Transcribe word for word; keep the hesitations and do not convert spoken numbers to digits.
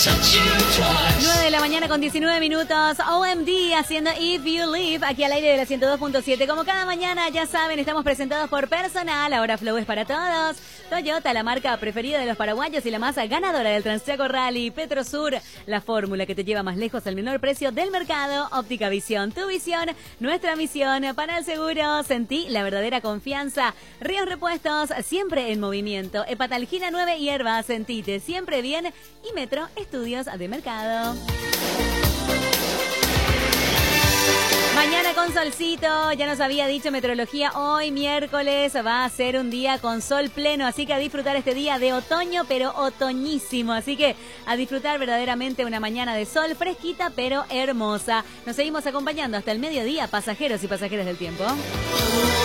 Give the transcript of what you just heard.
nueve de la mañana con diecinueve minutos. O M D haciendo If You Leave aquí al aire de la ciento dos punto siete. Como cada mañana, ya saben, estamos presentados por Personal. Ahora Flow es para todos. Toyota, la marca preferida de los paraguayos y la más ganadora del Transchaco Rally. Petrosur, la fórmula que te lleva más lejos al menor precio del mercado. Óptica Visión, tu visión, nuestra misión. Panal Seguro, sentí la verdadera confianza. Ríos Repuestos, siempre en movimiento. Hepatalgina nueve hierba, sentite siempre bien. Y Metro Estudios de Mercado. Mañana con solcito, ya nos había dicho Meteorología, hoy miércoles va a ser un día con sol pleno, así que a disfrutar este día de otoño, pero otoñísimo, así que a disfrutar verdaderamente una mañana de sol fresquita, pero hermosa. Nos seguimos acompañando hasta el mediodía, pasajeros y pasajeras del tiempo.